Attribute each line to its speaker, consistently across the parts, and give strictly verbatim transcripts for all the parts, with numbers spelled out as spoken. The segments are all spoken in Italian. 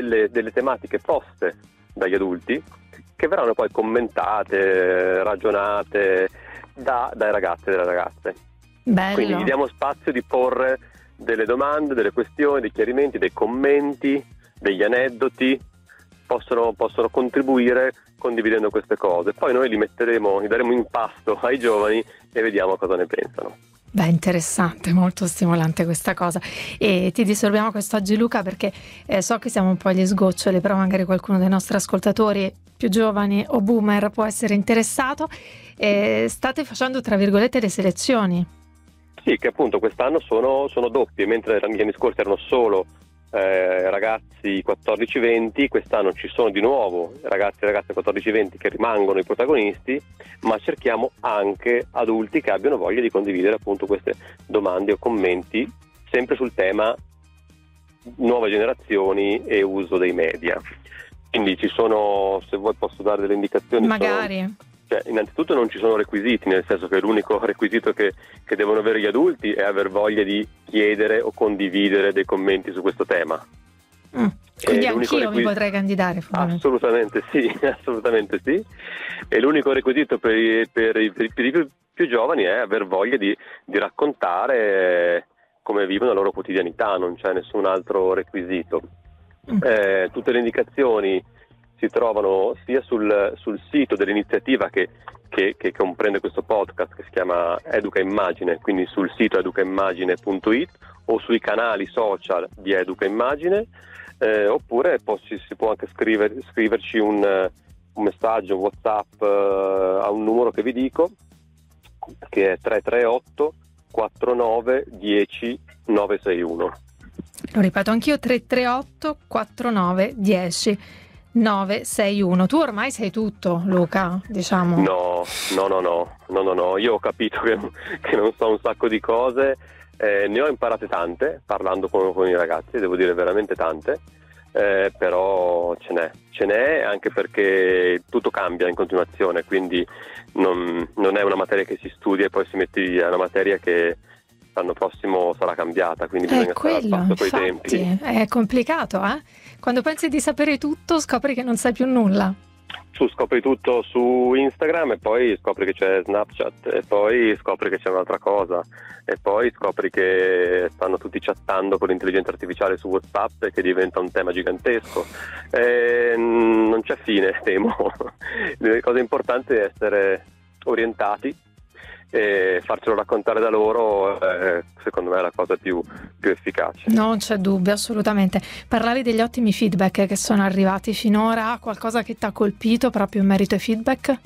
Speaker 1: delle, delle tematiche poste dagli adulti che verranno poi commentate, ragionate da, dai ragazzi e dalle ragazze.
Speaker 2: Bello.
Speaker 1: Quindi gli diamo spazio di porre delle domande, delle questioni, dei chiarimenti, dei commenti, degli aneddoti, possono, possono contribuire condividendo queste cose. Poi noi li metteremo, li daremo in pasto ai giovani e vediamo cosa ne pensano.
Speaker 2: Beh, interessante, molto stimolante questa cosa. E ti disturbiamo quest'oggi, Luca, perché eh, so che siamo un po' agli sgoccioli, però magari qualcuno dei nostri ascoltatori più giovani o boomer può essere interessato. Eh, state facendo, tra virgolette, le selezioni.
Speaker 1: Sì, che appunto quest'anno sono, sono doppie, mentre gli anni scorsi erano solo eh, ragazzi quattordici venti, quest'anno ci sono di nuovo ragazzi e ragazze quattordici venti che rimangono i protagonisti, ma cerchiamo anche adulti che abbiano voglia di condividere appunto queste domande o commenti, sempre sul tema nuove generazioni e uso dei media. Quindi ci sono, se vuoi posso dare delle indicazioni.
Speaker 2: Magari.
Speaker 1: Sono, cioè, innanzitutto non ci sono requisiti, nel senso che l'unico requisito che, che devono avere gli adulti è aver voglia di chiedere o condividere dei commenti su questo tema.
Speaker 2: Mm. Quindi
Speaker 1: E
Speaker 2: anch'io
Speaker 1: requisito...
Speaker 2: mi potrei candidare.
Speaker 1: Assolutamente sì, assolutamente sì. E l'unico requisito per i, per i, per i più, più giovani è aver voglia di, di raccontare come vivono la loro quotidianità, non c'è nessun altro requisito. Mm. Eh, tutte le indicazioni si trovano sia sul, sul sito dell'iniziativa che, che, che comprende questo podcast, che si chiama Educa Immagine, quindi sul sito educa immagine punto it o sui canali social di Educa Immagine, eh, oppure poi si, si può anche scriver, scriverci un, un messaggio WhatsApp eh, a un numero che vi dico, che è tre tre otto quattro nove uno zero nove sei uno.
Speaker 2: Lo ripeto anch'io, tre tre otto quattro nove uno zero nove sei uno. Tu ormai sei tutto, Luca, diciamo.
Speaker 1: No, no, no, no, no, no, no. Io ho capito che, che non so un sacco di cose, eh, ne ho imparate tante parlando con, con i ragazzi, devo dire veramente tante, eh, però ce n'è, ce n'è anche perché tutto cambia in continuazione, quindi non, non è una materia che si studia e poi si mette via, è una materia che l'anno prossimo sarà cambiata, quindi bisogna stare al passo coi tempi.
Speaker 2: È complicato, eh? Quando pensi di sapere tutto scopri che non sai più nulla.
Speaker 1: Tu scopri tutto su Instagram e poi scopri che c'è Snapchat e poi scopri che c'è un'altra cosa e poi scopri che stanno tutti chattando con l'intelligenza artificiale su WhatsApp e che diventa un tema gigantesco e non c'è fine, temo. La cosa importante è essere orientati e farcelo raccontare da loro, eh, secondo me è la cosa più, più efficace.
Speaker 2: Non c'è dubbio, assolutamente. Parlavi degli ottimi feedback che sono arrivati finora, qualcosa che ti ha colpito proprio in merito ai feedback?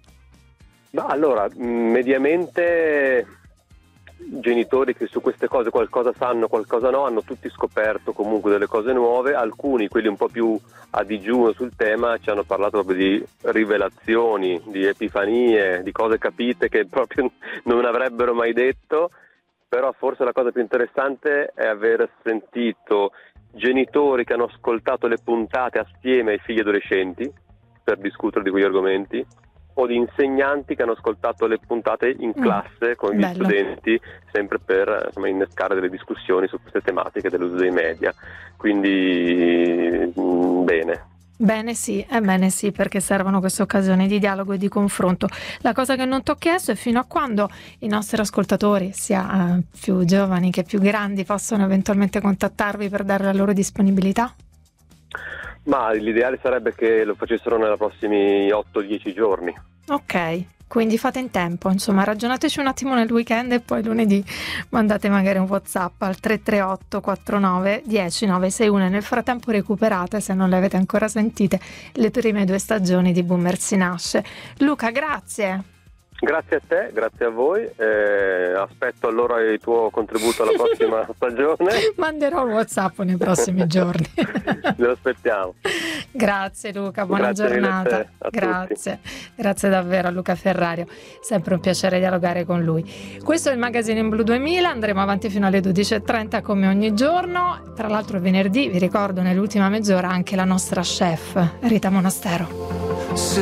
Speaker 1: Ma allora, mediamente genitori che su queste cose qualcosa sanno, qualcosa no, hanno tutti scoperto comunque delle cose nuove. Alcuni, quelli un po' più a digiuno sul tema, ci hanno parlato proprio di rivelazioni, di epifanie, di cose capite che proprio non avrebbero mai detto. Però forse la cosa più interessante è aver sentito genitori che hanno ascoltato le puntate assieme ai figli adolescenti per discutere di quegli argomenti, o di insegnanti che hanno ascoltato le puntate in classe mm, con gli bello. studenti, sempre per insomma, innescare delle discussioni su queste tematiche dell'uso dei media. Quindi mh, bene.
Speaker 2: Bene sì, eh bene sì, perché servono queste occasioni di dialogo e di confronto. La cosa che non ti ho chiesto è fino a quando i nostri ascoltatori, sia eh, più giovani che più grandi, possono eventualmente contattarvi per dare la loro disponibilità?
Speaker 1: Ma l'ideale sarebbe che lo facessero nei prossimi otto dieci giorni.
Speaker 2: Ok, quindi fate in tempo, insomma ragionateci un attimo nel weekend e poi lunedì mandate magari un WhatsApp al tre tre otto quattro nove uno zero nove sei uno e nel frattempo recuperate, se non le avete ancora sentite, le prime due stagioni di Boomer si nasce. Luca, grazie.
Speaker 1: Grazie a te, grazie a voi, eh, aspetto allora il tuo contributo alla prossima stagione.
Speaker 2: Manderò un WhatsApp nei prossimi giorni.
Speaker 1: Lo aspettiamo.
Speaker 2: Grazie Luca, buona
Speaker 1: grazie
Speaker 2: giornata.
Speaker 1: A te, a
Speaker 2: grazie, tutti. Grazie davvero a Luca Ferrario, sempre un piacere dialogare con lui. Questo è il Magazine in Blu duemila, andremo avanti fino alle dodici e trenta come ogni giorno. Tra l'altro è venerdì, vi ricordo nell'ultima mezz'ora anche la nostra chef Rita Monastero.